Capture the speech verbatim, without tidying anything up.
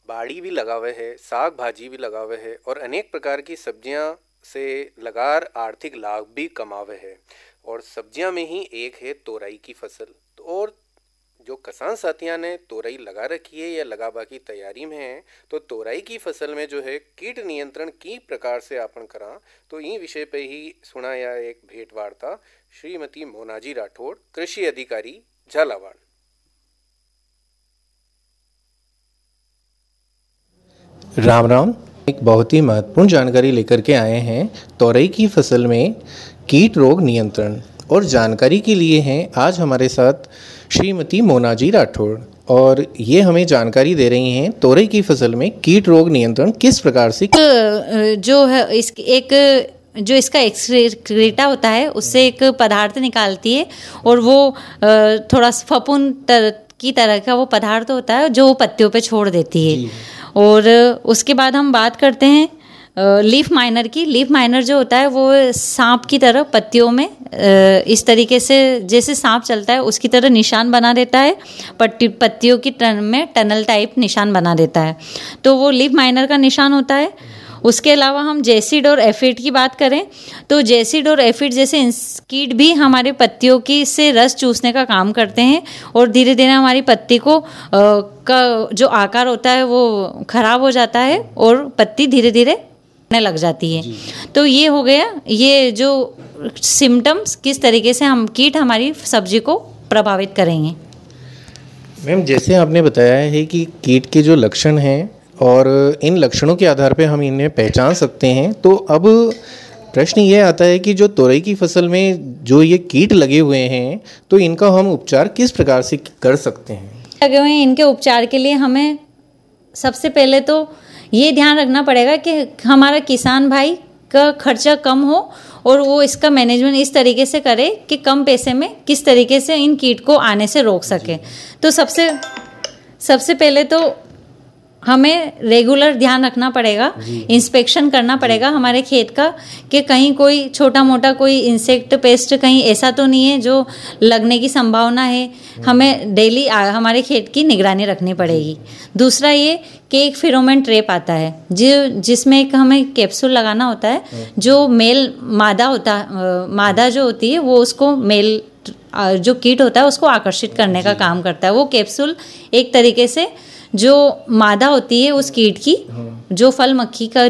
बाड़ी भी लगावे है, साग भाजी भी लगावे है और अनेक प्रकार की सब्जियां से लगार आर्थिक लाभ भी कमावे है। और सब्जियां में ही एक है तोरई की फसल। तो और जो किसान साथियां ने तोरई लगा रखी है या लगाबा की तैयारी में है, तो तोरई की फसल में जो है कीट नियंत्रण की प्रकार से आपन करा, तो ई विषय पे ही सुना या एक भेंट वार्ता श्रीमती मोनाजी राठौड़, कृषि अधिकारी झालावाड़। राम राम। एक बहुत ही महत्वपूर्ण जानकारी लेकर के आए हैं तोरई की फसल में कीट रोग नियंत्रण। और जानकारी के लिए हैं आज हमारे साथ श्रीमती मोनाजी राठौड़, और ये हमें जानकारी दे रही हैं तोरई की फसल में कीट रोग नियंत्रण किस प्रकार से। जो है इस एक जो इसका एक्सक्रीटा होता है उससे एक पदार्थ निकालती है, और वो थोड़ा फफूंद तर, की तरह का वो पदार्थ होता है जो पत्तियों पे छोड़ देती है। और उसके बाद हम बात करते हैं लीफ माइनर की। लीफ माइनर जो होता है वो सांप की तरह पत्तियों में इस तरीके से जैसे सांप चलता है उसकी तरह निशान बना देता है, पत्ती पत्तियों की टन में टनल टाइप निशान बना देता है। तो वो लीफ माइनर का निशान होता है। उसके अलावा हम जेसिड और एफिड की बात करें तो जेसिड और एफिड जैसे कीट भी हमारे पत्तियों की से रस चूसने का काम करते हैं, और धीरे धीरे हमारी पत्ती को आ, का जो आकार होता है वो खराब हो जाता है और पत्ती धीरे धीरे लग जाती है। तो ये हो गया ये जो सिम्टम्स किस तरीके से हम कीट हमारी सब्जी को प्रभावित करेंगे। मैम, जैसे आपने बताया है कि कीट के जो लक्षण हैं और इन लक्षणों के आधार पे हम इन्हें पहचान सकते हैं, तो अब प्रश्न ये आता है कि जो तोरई की फसल में जो ये कीट लगे हुए हैं तो इनका हम उपचार किस प्रकार से कर सकते हैं। लगे हुए हैं इनके उपचार के लिए हमें सबसे पहले तो ये ध्यान रखना पड़ेगा कि हमारा किसान भाई का खर्चा कम हो और वो इसका मैनेजमेंट इस तरीके से करे कि कम पैसे में किस तरीके से इन कीट को आने से रोक सके। तो सबसे सबसे पहले तो हमें रेगुलर ध्यान रखना पड़ेगा, इंस्पेक्शन करना पड़ेगा हमारे खेत का कि कहीं कोई छोटा मोटा कोई इंसेक्ट पेस्ट कहीं ऐसा तो नहीं है जो लगने की संभावना है। हमें डेली हमारे खेत की निगरानी रखनी पड़ेगी। दूसरा ये कि एक फेरोमोन ट्रैप आता है जो जिसमें एक हमें कैप्सूल लगाना होता है, जो मेल मादा होता मादा जो होती है वो उसको मेल जो कीट होता है उसको आकर्षित करने का काम करता है। वो कैप्सूल एक तरीके से जो मादा होती है उस कीट की, जो फल मक्खी का